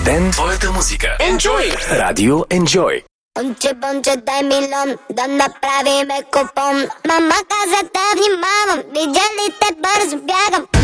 ден, твоята музика. Enjoy! Радио Enjoy. Бонче, дай милион, да направиме купон. Мама каза да внимавам, видя ли те бързо бягам.